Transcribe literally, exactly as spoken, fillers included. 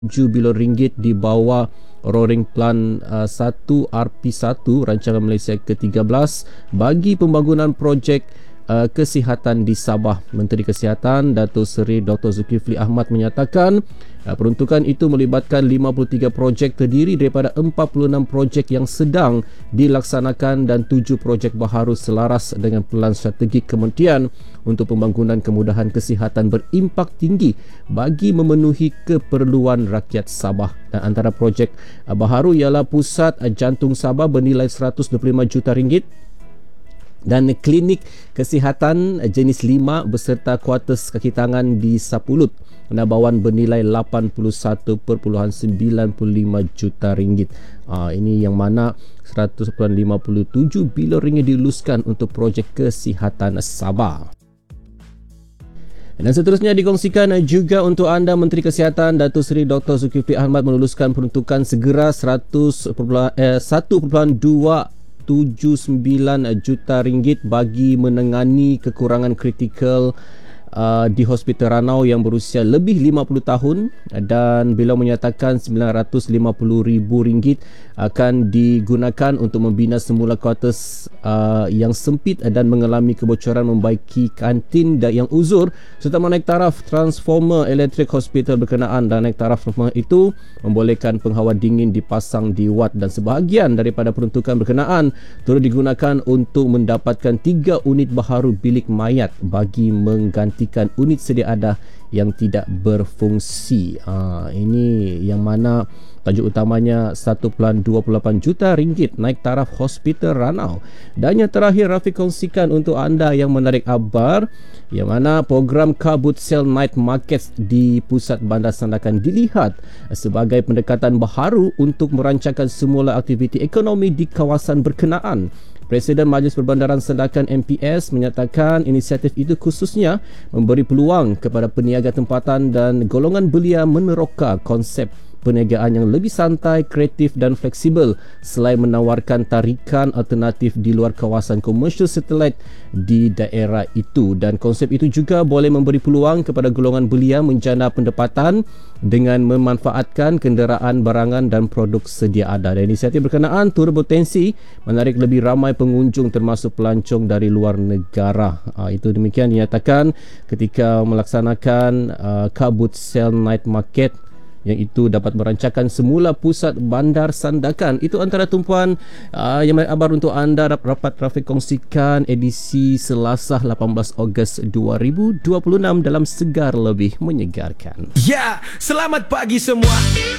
tujuh bilion ringgit di bawah Roaring Plan uh, satu R P satu Rancangan Malaysia ke tiga belas bagi pembangunan projek uh, kesihatan di Sabah. Menteri Kesihatan Datuk Seri Doktor Zulkifli Ahmad menyatakan uh, peruntukan itu melibatkan lima puluh tiga projek terdiri daripada empat puluh enam projek yang sedang dilaksanakan dan tujuh projek baharu selaras dengan pelan strategi kementerian untuk pembangunan kemudahan kesihatan berimpak tinggi bagi memenuhi keperluan rakyat Sabah. Dan antara projek uh, baharu ialah Pusat uh, Jantung Sabah bernilai seratus dua puluh lima juta ringgit dan klinik kesihatan uh, jenis lima beserta kuartus kaki tangan di Sapulut Nabawan bernilai lapan puluh satu perpuluhan sembilan lima juta ringgit. Uh, ini yang mana seratus lima puluh tujuh bilion ringgit diluluskan untuk projek kesihatan Sabah. Dan seterusnya dikongsikan juga untuk anda, Menteri Kesihatan Datuk Seri Doktor Zulkifli Ahmad meluluskan peruntukan segera seratus, eh, satu perpuluhan dua tujuh sembilan juta ringgit bagi menangani kekurangan kritikal uh, di Hospital Ranau yang berusia lebih lima puluh tahun, dan beliau menyatakan sembilan ratus lima puluh ribu ringgit akan digunakan untuk membina semula kuartus uh, yang sempit dan mengalami kebocoran, membaiki kantin yang uzur serta menaik taraf transformer elektrik hospital berkenaan. Dan naik taraf transformer itu membolehkan penghawa dingin dipasang di wad, dan sebahagian daripada peruntukan berkenaan turut digunakan untuk mendapatkan tiga unit baharu bilik mayat bagi menggantikan unit sedia ada yang tidak berfungsi. Ha, ini yang mana tajuk utamanya satu perpuluhan dua puluh lapan juta ringgit naik taraf Hospital Ranau. Dan yang terakhir Rafiq kongsikan untuk anda yang menarik khabar yang mana program Kabut Sale Night Market di Pusat Bandar Sandakan dilihat sebagai pendekatan baharu untuk merancangkan semula aktiviti ekonomi di kawasan berkenaan. Presiden Majlis Perbandaran Sandakan M P S menyatakan inisiatif itu khususnya memberi peluang kepada peniaga tempatan dan golongan belia meneroka konsep perniagaan yang lebih santai, kreatif dan fleksibel selain menawarkan tarikan alternatif di luar kawasan komersial satelit di daerah itu. Dan konsep itu juga boleh memberi peluang kepada golongan belia menjana pendapatan dengan memanfaatkan kenderaan, barangan dan produk sedia ada. Dan inisiatif berkenaan turut berpotensi menarik lebih ramai pengunjung termasuk pelancong dari luar negara. Uh, itu demikian dinyatakan ketika melaksanakan uh, Kabut Sale Night Market yang itu dapat merancangkan semula Pusat Bandar Sandakan. Itu antara tumpuan uh, yang kabar untuk anda rapat Rafiq kongsikan edisi Selasa lapan belas Ogos dua ribu dua puluh enam dalam Segar Lebih Menyegarkan. Ya, selamat pagi semua.